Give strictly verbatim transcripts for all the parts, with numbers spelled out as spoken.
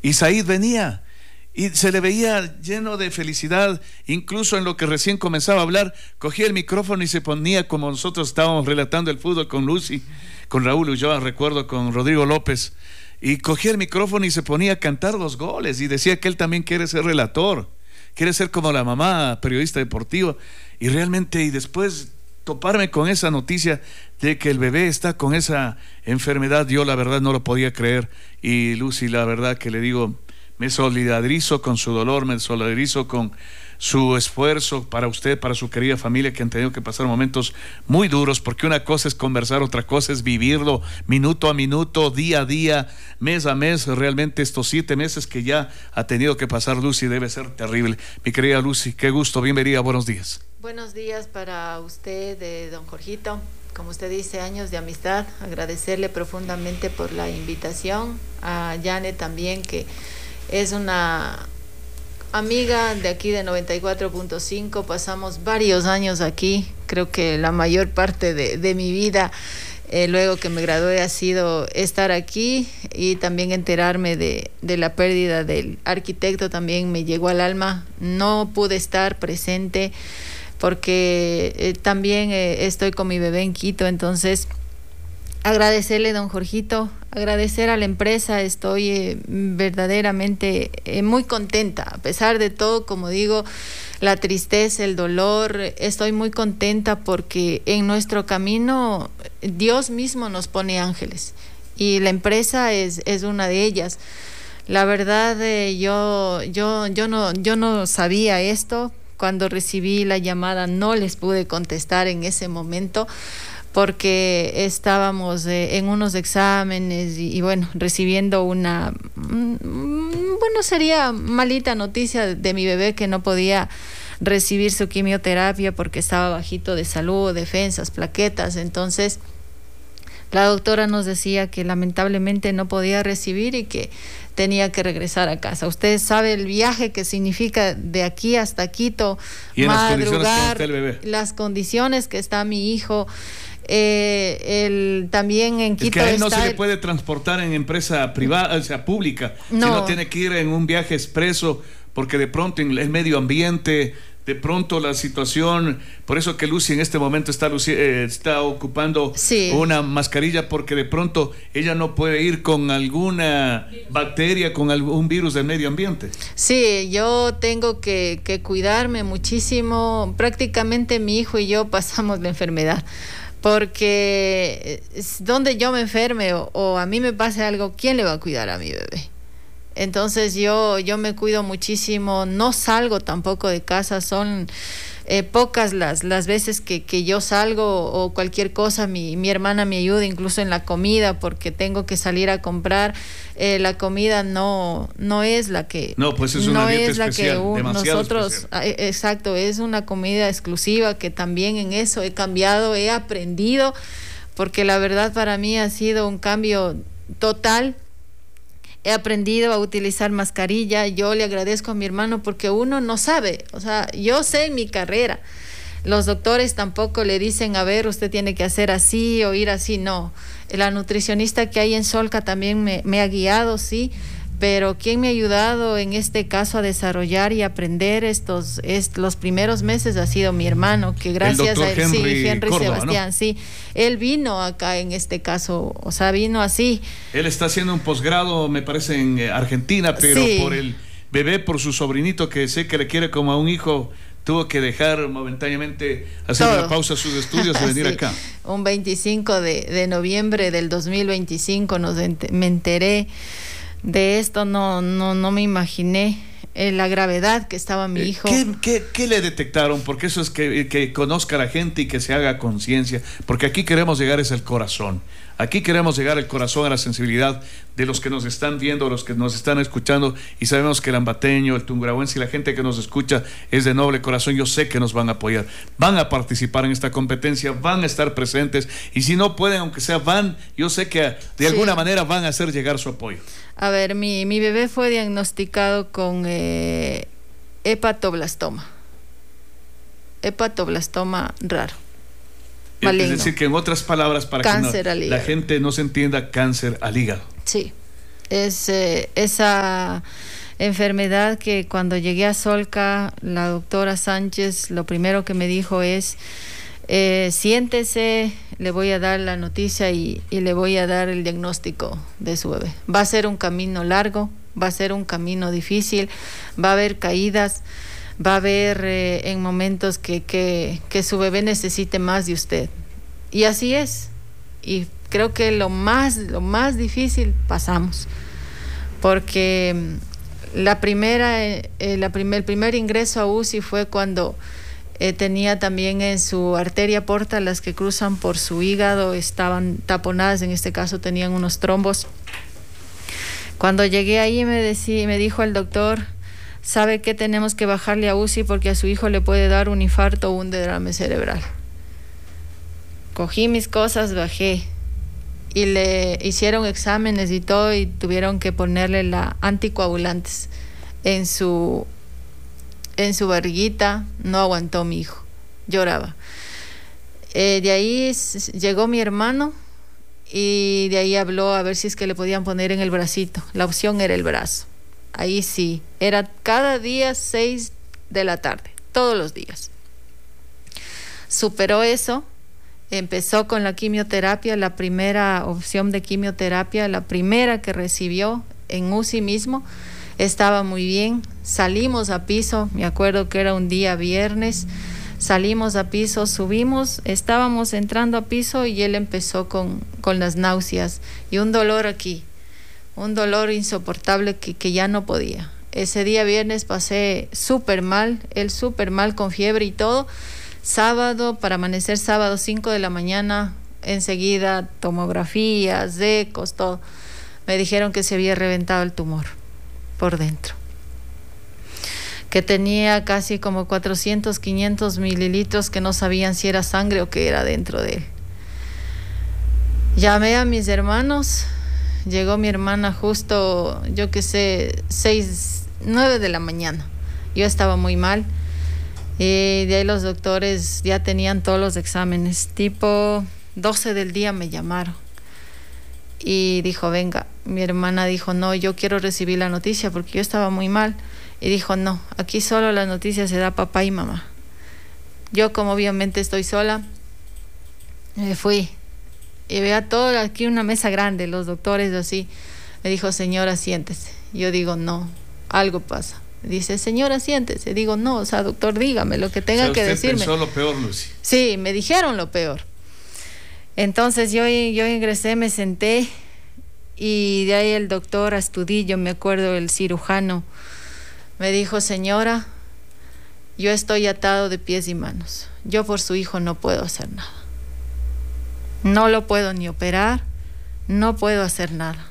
Y Said venía y se le veía lleno de felicidad, incluso en lo que recién comenzaba a hablar, cogía el micrófono y se ponía como nosotros estábamos relatando el fútbol con Lucy, con Raúl Ulloa, recuerdo, con Rodrigo López, y cogía el micrófono y se ponía a cantar los goles y decía que él también quiere ser relator, quiere ser como la mamá, periodista deportiva, y realmente, y después toparme con esa noticia de que el bebé está con esa enfermedad, yo la verdad no lo podía creer. Y Lucy, la verdad que le digo, me solidarizo con su dolor, me solidarizo con su esfuerzo para usted, para su querida familia, que han tenido que pasar momentos muy duros, porque una cosa es conversar, otra cosa es vivirlo minuto a minuto, día a día, mes a mes. Realmente estos siete meses que ya ha tenido que pasar Lucy debe ser terrible. Mi querida Lucy, qué gusto, bienvenida, buenos días. Buenos días para usted, eh, don Jorgito. Como usted dice, años de amistad. Agradecerle profundamente por la invitación. A Yane también, que es una amiga de aquí de noventa y cuatro punto cinco. Pasamos varios años aquí. Creo que la mayor parte de, de mi vida, eh, luego que me gradué, ha sido estar aquí, y también enterarme de, de la pérdida del arquitecto también me llegó al alma. No pude estar presente porque eh, también eh, estoy con mi bebé en Quito. Entonces, agradecerle, don Jorgito, agradecer a la empresa. Estoy eh, verdaderamente eh, muy contenta, a pesar de todo, como digo, la tristeza, el dolor. Estoy muy contenta porque en nuestro camino Dios mismo nos pone ángeles, y la empresa es, es una de ellas. La verdad, eh, yo, yo, yo, no, yo no sabía esto. Cuando recibí la llamada no les pude contestar en ese momento, porque estábamos eh, en unos exámenes y, y bueno, recibiendo una, mm, bueno, sería malita noticia de mi bebé, que no podía recibir su quimioterapia porque estaba bajito de salud, defensas, plaquetas. Entonces, la doctora nos decía que lamentablemente no podía recibir y que tenía que regresar a casa. Usted sabe el viaje que significa de aquí hasta Quito, y en madrugar, las condiciones que está el bebé, las condiciones que está mi hijo. Eh, el, también en Quito es que a él no está se le el... puede transportar en empresa privada, o sea, pública, no. Sino tiene que ir en un viaje expreso, porque de pronto en el medio ambiente, de pronto la situación, por eso que Lucy en este momento está, Lucy, eh, está ocupando sí. una mascarilla, porque de pronto ella no puede ir con alguna bacteria, con algún virus del medio ambiente. Sí, yo tengo que, que cuidarme muchísimo. Prácticamente mi hijo y yo pasamos la enfermedad, porque donde yo me enferme o, o a mí me pase algo, ¿quién le va a cuidar a mi bebé? Entonces yo, yo me cuido muchísimo, no salgo tampoco de casa. Son eh, pocas las, las veces que, que yo salgo, o cualquier cosa, mi, mi hermana me ayuda incluso en la comida, porque tengo que salir a comprar. Eh, la comida no, no es la que no, pues es una no dieta es la especial, que un, nosotros especial. Eh, exacto, es una comida exclusiva, que también en eso he cambiado, he aprendido, porque la verdad para mí ha sido un cambio total. He aprendido a utilizar mascarilla. Yo le agradezco a mi hermano, porque uno no sabe, o sea, yo sé en mi carrera, los doctores tampoco le dicen, a ver, usted tiene que hacer así o ir así, no. La nutricionista que hay en Solca también me, me ha guiado, sí, pero quien me ha ayudado en este caso a desarrollar y aprender estos, est, los primeros meses ha sido mi hermano, que gracias a él, Henry, sí, Henry Córdoba, Sebastián, ¿no? Sí, él vino acá en este caso, o sea, vino así. Él está haciendo un posgrado, me parece, en Argentina, pero sí. por el bebé, por su sobrinito, que sé que le quiere como a un hijo, tuvo que dejar momentáneamente, hacer Todo. una pausa a sus estudios y venir sí. acá. Un veinticinco de, de noviembre del dos mil veinticinco nos ent me enteré de esto. No, no, no me imaginé eh, la gravedad que estaba mi hijo. ¿Qué, qué, qué le detectaron? Porque eso es que, que conozca a la gente y que se haga conciencia, porque aquí queremos llegar es al corazón. Aquí queremos llegar al corazón, a la sensibilidad de los que nos están viendo, los que nos están escuchando, y sabemos que el ambateño, el tungurahuense y la gente que nos escucha es de noble corazón. Yo sé que nos van a apoyar, van a participar en esta competencia, van a estar presentes, y si no pueden, aunque sea van, yo sé que de sí. alguna manera van a hacer llegar su apoyo. A ver, mi, mi bebé fue diagnosticado con eh, hepatoblastoma, hepatoblastoma raro. Maligno. Es decir, que en otras palabras, para cáncer que no, la gente no se entienda, cáncer al hígado. Sí, Es eh, esa enfermedad que cuando llegué a Solca, la doctora Sánchez lo primero que me dijo es, eh, siéntese, le voy a dar la noticia y, y le voy a dar el diagnóstico de su bebé. Va a ser un camino largo, va a ser un camino difícil, va a haber caídas, va a haber eh, en momentos que, que, que su bebé necesite más de usted. Y así es. Y creo que lo más, lo más difícil pasamos. Porque la primera, eh, la primer, el primer ingreso a U C I fue cuando eh, tenía también en su arteria porta, las que cruzan por su hígado, estaban taponadas, en este caso tenían unos trombos. Cuando llegué ahí me, decí, me dijo el doctor, ¿sabe qué? Tenemos que bajarle a U C I porque a su hijo le puede dar un infarto o un derrame cerebral. Cogí mis cosas, bajé y le hicieron exámenes y todo y tuvieron que ponerle la anticoagulantes en su, en su barriguita. No aguantó mi hijo, lloraba. Eh, de ahí llegó mi hermano y de ahí habló a ver si es que le podían poner en el bracito. La opción era el brazo. Ahí sí, era cada día seis de la tarde, todos los días. Superó eso, empezó con la quimioterapia, la primera opción de quimioterapia, la primera que recibió en U C I mismo, estaba muy bien. Salimos a piso, me acuerdo que era un día viernes, salimos a piso, subimos, estábamos entrando a piso y él empezó con, con las náuseas y un dolor aquí. Un dolor insoportable que, que ya no podía. Ese día viernes pasé súper mal, él súper mal con fiebre y todo. Sábado, para amanecer sábado cinco de la mañana, enseguida tomografías, ecos, todo. Me dijeron que se había reventado el tumor por dentro. Que tenía casi como cuatrocientos, quinientos mililitros que no sabían si era sangre o qué era dentro de él. Llamé a mis hermanos. Llegó mi hermana justo, yo qué sé, seis, nueve de la mañana. Yo estaba muy mal. Y de ahí los doctores ya tenían todos los exámenes. Tipo doce del día me llamaron. Y dijo, venga, mi hermana dijo, no, yo quiero recibir la noticia porque yo estaba muy mal. Y dijo, no, aquí solo la noticia se da papá y mamá. Yo como obviamente estoy sola, me fui. Y veía todo aquí una mesa grande, los doctores así. Me dijo, señora, siéntese. Yo digo, no, algo pasa. Dice, señora, siéntese. Digo, no, o sea, doctor, dígame lo que tenga, o sea, que decirme. Usted pensó lo peor, Lucy. Sí, me dijeron lo peor. Entonces yo, yo ingresé, me senté y de ahí el doctor Astudillo, me acuerdo, el cirujano, me dijo, señora, yo estoy atado de pies y manos. Yo por su hijo no puedo hacer nada. No lo puedo ni operar, no puedo hacer nada.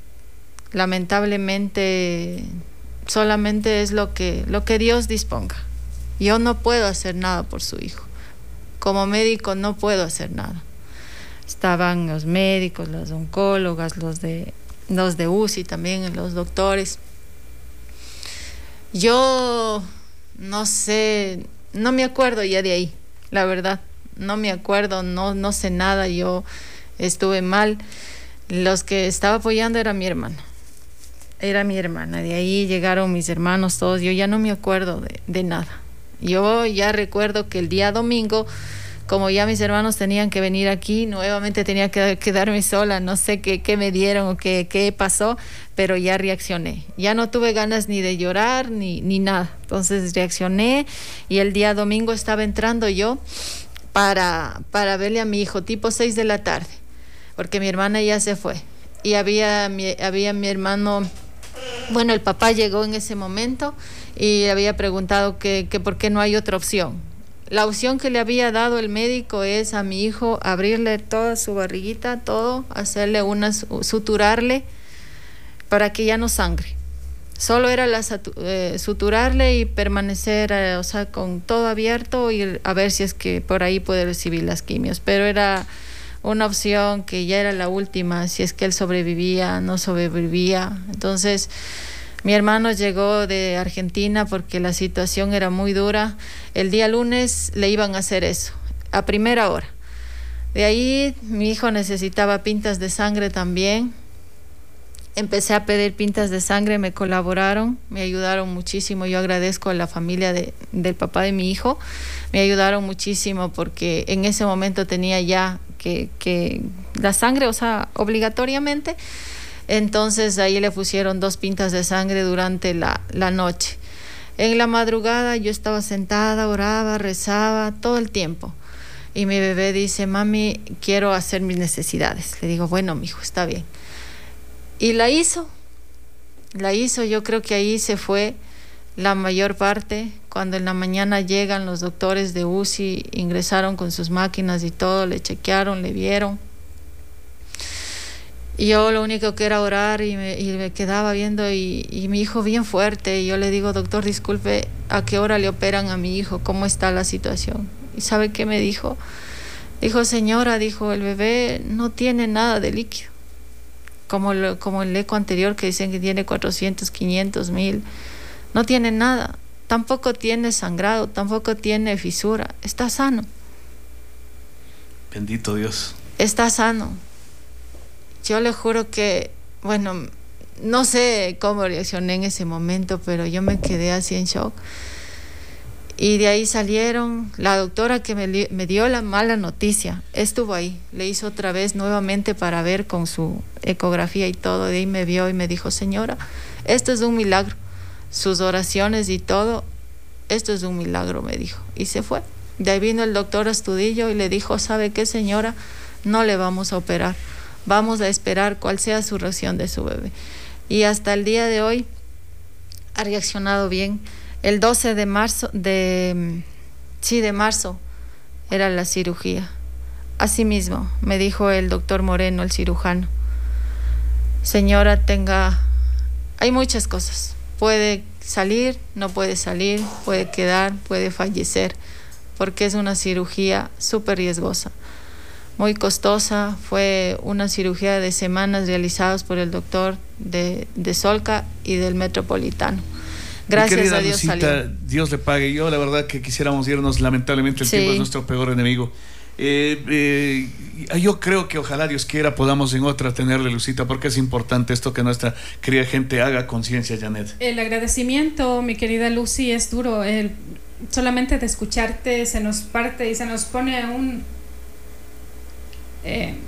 Lamentablemente, solamente es lo que, lo que Dios disponga. Yo no puedo hacer nada por su hijo. Como médico no puedo hacer nada. Estaban los médicos, las oncólogas, los de, los de U C I también, los doctores. Yo no sé, no me acuerdo ya de ahí, la verdad. No me acuerdo, no, no sé nada, yo estuve mal. Los que estaba apoyando era mi hermana, era mi hermana. De ahí llegaron mis hermanos todos, yo ya no me acuerdo de, de nada. Yo ya recuerdo que el día domingo, como ya mis hermanos tenían que venir aquí, nuevamente tenía que quedarme sola, no sé qué, qué me dieron o qué, qué pasó, pero ya reaccioné. Ya no tuve ganas ni de llorar ni, ni nada. Entonces reaccioné y el día domingo estaba entrando yo Para, para verle a mi hijo, tipo seis de la tarde, porque mi hermana ya se fue. Y había mi, había mi hermano, bueno, el papá llegó en ese momento y había preguntado que, que por qué no hay otra opción. La opción que le había dado el médico es a mi hijo abrirle toda su barriguita, todo, hacerle una, suturarle para que ya no sangre. Solo era la eh, suturarle y permanecer, eh, o sea, con todo abierto y a ver si es que por ahí puede recibir las quimios. Pero era una opción que ya era la última, si es que él sobrevivía, no sobrevivía. Entonces, mi hermano llegó de Argentina porque la situación era muy dura. El día lunes le iban a hacer eso, a primera hora. De ahí, mi hijo necesitaba pintas de sangre también. empecé a pedir pintas de sangre, me colaboraron, me ayudaron muchísimo. Yo agradezco a la familia de, del papá de mi hijo, me ayudaron muchísimo porque en ese momento tenía ya que, que la sangre, o sea, obligatoriamente. Entonces ahí le pusieron dos pintas de sangre durante la, la noche. En la madrugada yo estaba sentada, oraba, rezaba todo el tiempo. Y mi bebé dice, mami, quiero hacer mis necesidades. Le digo, bueno, mijo, está bien. Y la hizo, la hizo. Yo creo que ahí se fue la mayor parte. Cuando en la mañana llegan los doctores de U C I, ingresaron con sus máquinas y todo, le chequearon, le vieron. Y yo lo único que era orar y me, y me quedaba viendo y, y mi hijo bien fuerte. Y yo le digo, doctor, disculpe, ¿a qué hora le operan a mi hijo? ¿Cómo está la situación? ¿Y sabe qué me dijo? Dijo, señora, dijo, el bebé no tiene nada de líquido. Como, lo, como el eco anterior que dicen que tiene cuatrocientos, quinientos, mil. No tiene nada. Tampoco tiene sangrado, tampoco tiene fisura. Está sano. Bendito Dios. Está sano. Yo le juro que, bueno, no sé cómo reaccioné en ese momento, pero yo me quedé así en shock. Y de ahí salieron, la doctora que me, me dio la mala noticia, estuvo ahí, le hizo otra vez nuevamente para ver con su ecografía y todo, de ahí me vio y me dijo, señora, esto es un milagro, sus oraciones y todo, esto es un milagro, me dijo, y se fue. De ahí vino el doctor Astudillo y le dijo, ¿sabe qué, señora? No le vamos a operar. Vamos a esperar cuál sea su reacción de su bebé. Y hasta el día de hoy ha reaccionado bien. El doce de marzo, de, sí, de marzo, era la cirugía. Así mismo, me dijo el doctor Moreno, el cirujano. Señora, tenga... Hay muchas cosas. Puede salir, no puede salir, puede quedar, puede fallecer, porque es una cirugía súper riesgosa. Muy costosa, fue una cirugía de semanas realizadas por el doctor de, de Solca y del Metropolitano. Gracias a Dios Lucita, salió. Dios le pague. Yo la verdad que quisiéramos irnos, lamentablemente el sí. tiempo es nuestro peor enemigo. Eh, eh, yo creo que ojalá Dios quiera podamos en otra tenerle, Lucita, porque es importante esto que nuestra querida gente haga conciencia, Janet. El agradecimiento, mi querida Lucy, es duro. El, solamente de escucharte se nos parte y se nos pone un... Eh,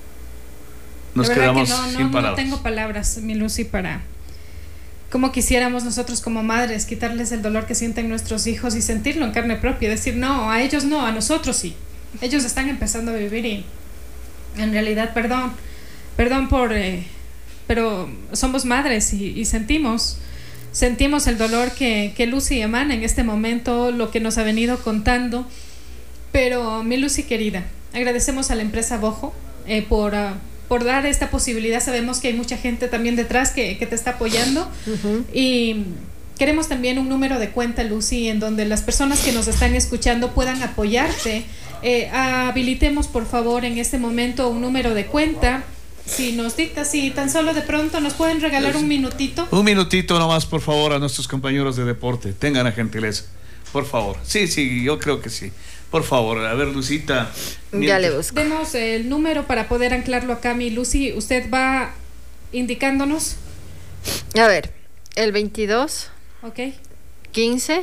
Nos quedamos no, no, sin palabras. No tengo palabras, mi Lucy, para cómo quisiéramos nosotros como madres quitarles el dolor que sienten nuestros hijos y sentirlo en carne propia, decir no, a ellos no, a nosotros sí. Ellos están empezando a vivir y en realidad, perdón, perdón por, eh, pero somos madres y, y sentimos, sentimos el dolor que, que Lucy emana en este momento, lo que nos ha venido contando. Pero mi Lucy querida, agradecemos a la empresa Bojo eh, por, uh, por dar esta posibilidad. Sabemos que hay mucha gente también detrás que, que te está apoyando. Uh-huh. Y queremos también un número de cuenta, Lucy, en donde las personas que nos están escuchando puedan apoyarte. Eh, habilitemos, por favor, en este momento un número de cuenta. Si nos dicta, si tan solo de pronto nos pueden regalar un minutito. Un minutito nomás, por favor, a nuestros compañeros de deporte. Tengan la gentileza, por favor. Sí, sí, yo creo que sí. Por favor, a ver, Lucita. Ya le busco. Demos el número para poder anclarlo acá, mi Lucy. Usted va indicándonos. A ver, el veintidós, ok, quince,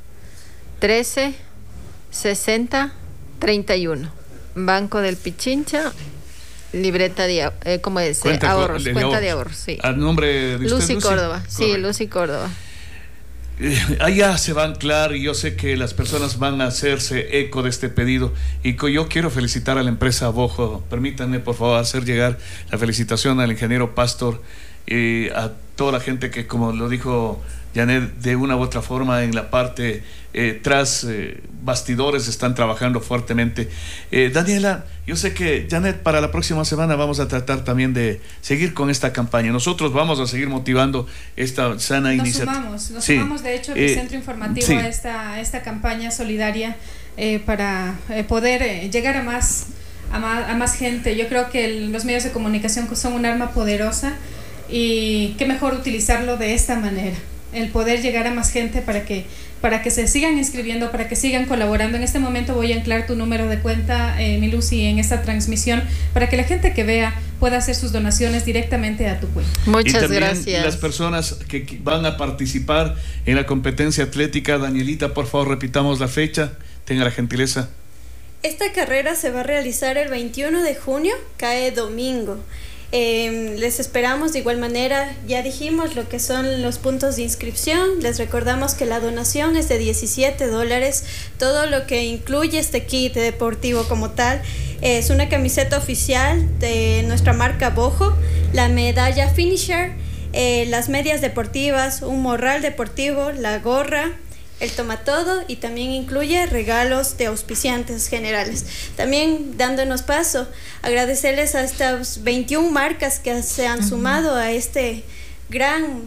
trece, sesenta, treinta y uno. Banco del Pichincha, libreta de eh, ¿cómo es? Cuenta ahorros, de cuenta ahorros. de ahorros, sí. ¿A nombre de usted, Lucy, Lucy Córdoba? Sí, Correcto. Lucy Córdoba. Eh, allá se va a anclar y yo sé que las personas van a hacerse eco de este pedido y yo quiero felicitar a la empresa Bojo. Permítanme por favor hacer llegar la felicitación al ingeniero Pastor y a toda la gente que, como lo dijo Janet, de una u otra forma en la parte eh, tras eh, bastidores están trabajando fuertemente. eh, Daniela, yo sé que Janet, para la próxima semana vamos a tratar también de seguir con esta campaña. Nosotros vamos a seguir motivando esta sana iniciativa. Nos sumamos, nos sí. sumamos de hecho el eh, Centro Informativo sí. a esta, esta campaña solidaria eh, para eh, poder eh, llegar a más, a más a más gente. Yo creo que el, los medios de comunicación son un arma poderosa y qué mejor utilizarlo de esta manera, el poder llegar a más gente para que para que se sigan inscribiendo, para que sigan colaborando. En este momento voy a anclar tu número de cuenta, eh, mi Lucy, en esta transmisión, para que la gente que vea pueda hacer sus donaciones directamente a tu cuenta. Muchas y también gracias. Las personas que van a participar en la competencia atlética, Danielita, por favor, repitamos la fecha, tenga la gentileza. Esta carrera se va a realizar el veintiuno de junio, cae domingo. Eh, les esperamos de igual manera, ya dijimos lo que son los puntos de inscripción, les recordamos que la donación es de diecisiete dólares, todo lo que incluye este kit deportivo como tal, es una camiseta oficial de nuestra marca Bojo, la medalla finisher, eh, las medias deportivas, un morral deportivo, la gorra, el tomatodo y también incluye regalos de auspiciantes generales. También dándonos paso, agradecerles a estas veintiuna marcas que se han uh-huh. sumado a este gran...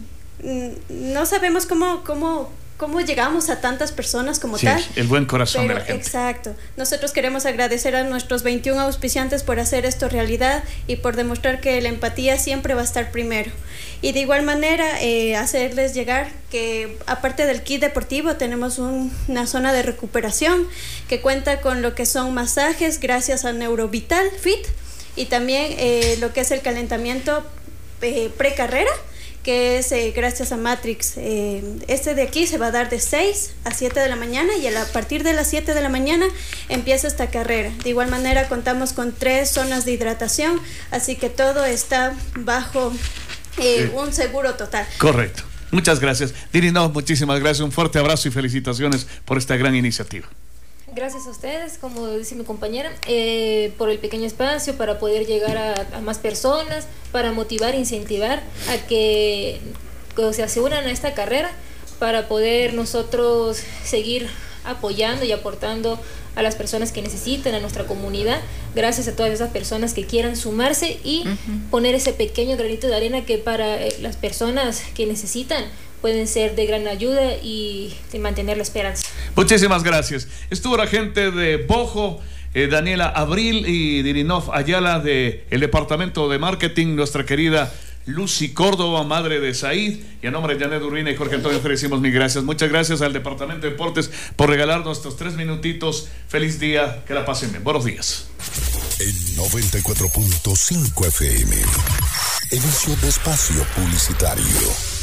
No sabemos cómo... cómo cómo llegamos a tantas personas como sí, tal. El buen corazón pero, de la gente. Exacto. Nosotros queremos agradecer a nuestros veintiuna auspiciantes por hacer esto realidad y por demostrar que la empatía siempre va a estar primero. Y de igual manera, eh, hacerles llegar que aparte del kit deportivo tenemos un, una zona de recuperación que cuenta con lo que son masajes gracias a Neurovital Fit y también eh, lo que es el calentamiento eh, precarrera, que es eh, gracias a Matrix. Eh, este de aquí se va a dar de seis a siete de la mañana y a, la, a partir de las siete de la mañana empieza esta carrera. De igual manera contamos con tres zonas de hidratación, así que todo está bajo eh, sí. un seguro total. Correcto. Muchas gracias. Dirinov, muchísimas gracias. Un fuerte abrazo y felicitaciones por esta gran iniciativa. Gracias a ustedes, como dice mi compañera, eh, por el pequeño espacio para poder llegar a, a más personas, para motivar e incentivar a que, que se aseguren a esta carrera, para poder nosotros seguir apoyando y aportando a las personas que necesitan, a nuestra comunidad, gracias a todas esas personas que quieran sumarse y uh-huh. poner ese pequeño granito de arena que para eh, las personas que necesitan pueden ser de gran ayuda y de mantener la esperanza. Muchísimas gracias. Estuvo la gente de Bojo, eh, Daniela Abril y Dirinov Ayala del Departamento de Marketing, nuestra querida Lucy Córdoba, madre de Said, y a nombre de Janet Urbina y Jorge Antonio Ferrer decimos mil gracias. Muchas gracias al Departamento de Deportes por regalarnos estos tres minutitos. Feliz día, que la pasen bien. Buenos días. En noventa y cuatro punto cinco F M, inicio de espacio publicitario.